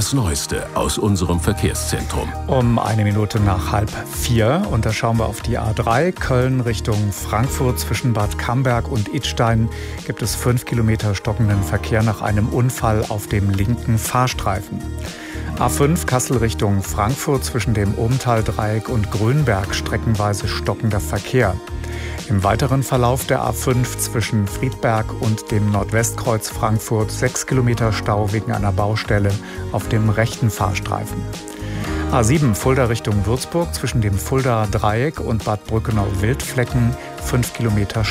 Das Neueste aus unserem Verkehrszentrum. Um 1 Minute nach 3:30 und da schauen wir auf die A3 Köln Richtung Frankfurt. Zwischen Bad Camberg und Idstein gibt es 5 Kilometer stockenden Verkehr nach einem Unfall auf dem linken Fahrstreifen. A5 Kassel Richtung Frankfurt zwischen dem Obenthal-Dreieck und Grünberg streckenweise stockender Verkehr. Im weiteren Verlauf der A5 zwischen Friedberg und dem Nordwestkreuz Frankfurt 6 Kilometer Stau wegen einer Baustelle auf dem rechten Fahrstreifen. A7 Fulda Richtung Würzburg zwischen dem Fulda-Dreieck und Bad Brückenau-Wildflecken 5 Kilometer